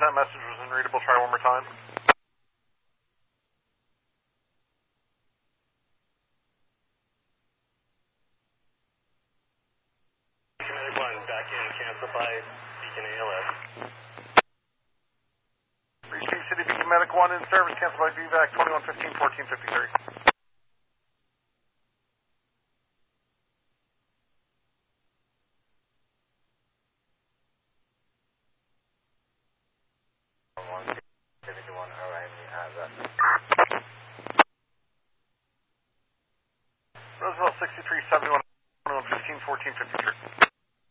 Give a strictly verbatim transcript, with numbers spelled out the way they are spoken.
that message was unreadable. Try one more time. Kinetic one, back in, cancel by Beacon A L S. Reach Peak City, Beacon Medic one in service, cancel by V VAC twenty-one fifteen fourteen fifty-three.